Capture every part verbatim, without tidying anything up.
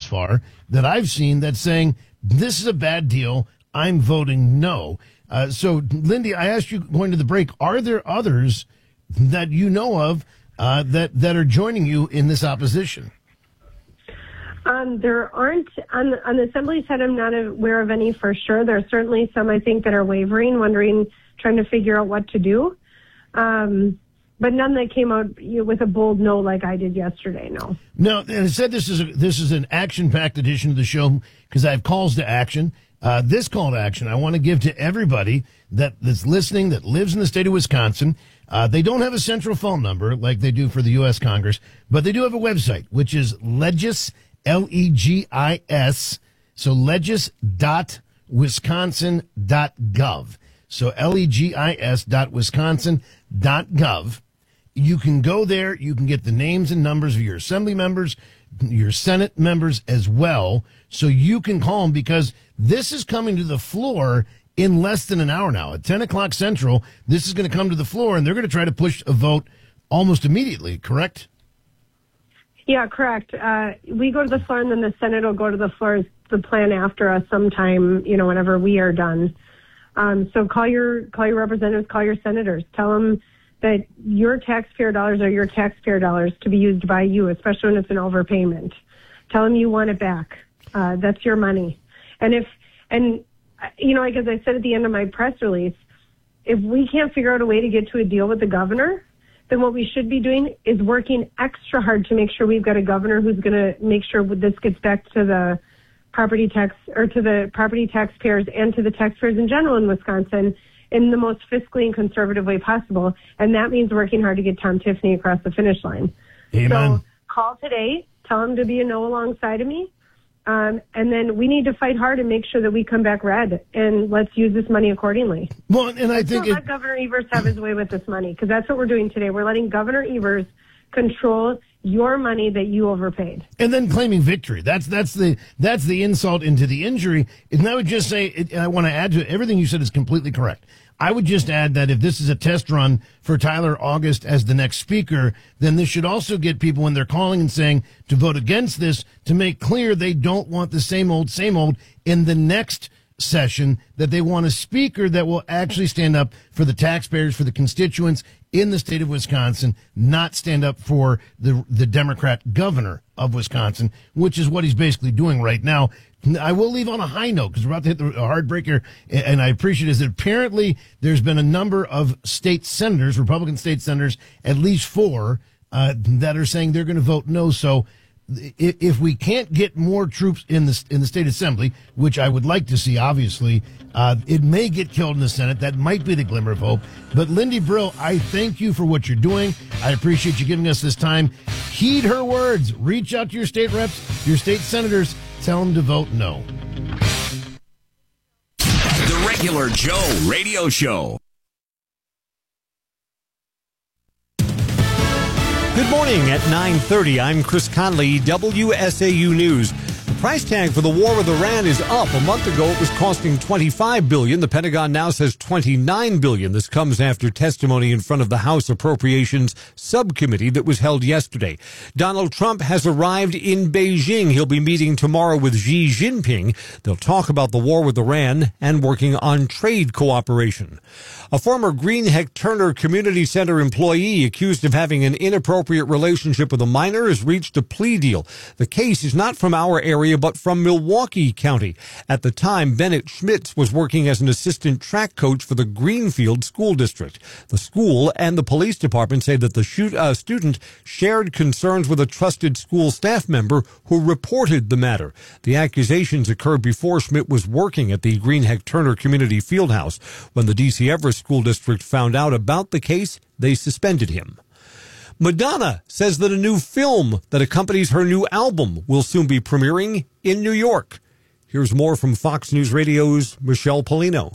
far that I've seen that's saying this is a bad deal. I'm voting no. Uh, so, Lindy, I asked you going to the break, are there others that you know of uh, that, that are joining you in this opposition? Um, there aren't, on, on the Assembly side, I'm not aware of any for sure. There are certainly some, I think, that are wavering, wondering, trying to figure out what to do. Um, but none that came out you know, with a bold no like I did yesterday, no. No, and it said this is, a, this is an action-packed edition of the show because I have calls to action. Uh, this call to action I want to give to everybody that, that's listening, that lives in the state of Wisconsin. Uh, they don't have a central phone number like they do for the U S Congress, but they do have a website, which is Legis, L E G I S, so legis dot wisconsin dot gov. So L E G I S dot wisconsin dot gov. You can go there. You can get the names and numbers of your assembly members, your Senate members as well. So you can call them because this is coming to the floor in less than an hour now. At ten o'clock Central, this is going to come to the floor, and they're going to try to push a vote almost immediately, correct? Yeah, correct. Uh, we go to the floor, and then the Senate will go to the floor as the plan after us sometime, you know, whenever we are done. Um, so call your call your representatives, call your senators. Tell them that your taxpayer dollars are your taxpayer dollars to be used by you, especially when it's an overpayment. Tell them you want it back. Uh, that's your money. And if, and, you know, like as I said at the end of my press release, if we can't figure out a way to get to a deal with the governor, then what we should be doing is working extra hard to make sure we've got a governor who's going to make sure this gets back to the property tax or to the property taxpayers and to the taxpayers in general in Wisconsin in the most fiscally and conservative way possible. And that means working hard to get Tom Tiffany across the finish line. Amen. So call today, tell him to be a no alongside of me. Um, and then we need to fight hard and make sure that we come back red, and let's use this money accordingly. Well, and I let's think don't it, let Governor Evers have his way with this money, because that's what we're doing today. We're letting Governor Evers control your money that you overpaid, and then claiming victory. That's that's the that's the insult into the injury. And I would just say, and I want to add to it, everything you said is completely correct. I would just add that if this is a test run for Tyler August as the next speaker, then this should also get people when they're calling and saying to vote against this to make clear they don't want the same old, same old in the next session, that they want a speaker that will actually stand up for the taxpayers, for the constituents in the state of Wisconsin, not stand up for the the Democrat governor of Wisconsin, which is what he's basically doing right now. I will leave on a high note because we're about to hit the hard breaker, and I appreciate it, is that apparently there's been a number of state senators, Republican state senators, at least four, uh, that are saying they're going to vote no. So if we can't get more troops in the in the state assembly, which I would like to see, obviously, uh, it may get killed in the Senate. That might be the glimmer of hope. But Lindy Brill, I thank you for what you're doing. I appreciate you giving us this time. Heed her words. Reach out to your state reps, your state senators. Tell them to vote no. The Regular Joe Radio Show. Good morning at nine thirty. I'm Chris Conley, W S A U News. The price tag for the war with Iran is up. A month ago, it was costing twenty-five billion dollars. The Pentagon now says twenty-nine billion dollars. This comes after testimony in front of the House Appropriations Subcommittee that was held yesterday. Donald Trump has arrived in Beijing. He'll be meeting tomorrow with Xi Jinping. They'll talk about the war with Iran and working on trade cooperation. A former Greenheck Turner Community Center employee accused of having an inappropriate relationship with a minor has reached a plea deal. The case is not from our area, but from Milwaukee County. At the time, Bennett Schmitz was working as an assistant track coach for the Greenfield School District. The school and the police department say that the shoot, uh, student shared concerns with a trusted school staff member who reported the matter. The accusations occurred before Schmidt was working at the Greenheck Turner Community Fieldhouse. When the D C Everest School District found out about the case, they suspended him. Madonna says that a new film that accompanies her new album will soon be premiering in New York. Here's more from Fox News Radio's Michelle Polino.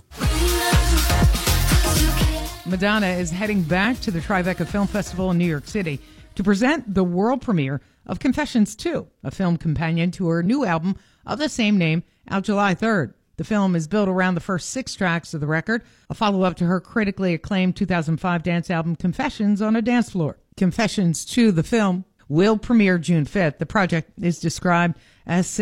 Madonna is heading back to the Tribeca Film Festival in New York City to present the world premiere of Confessions two, a film companion to her new album of the same name, out July third. The film is built around the first six tracks of the record, a follow-up to her critically acclaimed two thousand five dance album Confessions on a Dance Floor. Confessions two, the film, will premiere June fifth. The project is described as